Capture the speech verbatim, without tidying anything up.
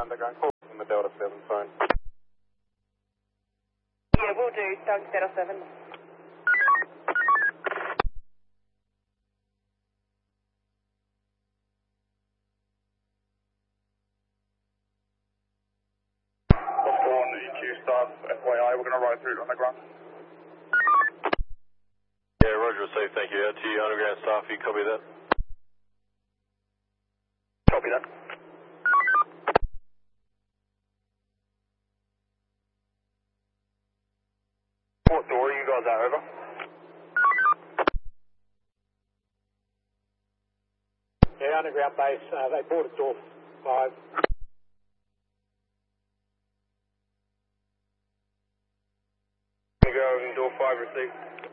underground call from the Delta seven phone. Yeah, we'll do, Doug Delta seven. Oscar one, E Q staff, F Y I, we're going to ride through on the ground. Yeah, Roger, safe, thank you. Out to you, underground staff, you copy that? Copy that. What door are you guys at, over? Yeah, underground base, uh, they boarded door five. Go in door five, receive.